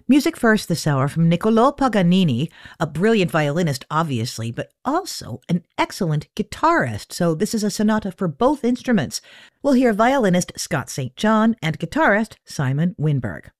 Music first this hour from Niccolò Paganini, a brilliant violinist, obviously, but also an excellent guitarist. So this is a sonata for both instruments. We'll hear violinist Scott St. John and guitarist Simon Winberg.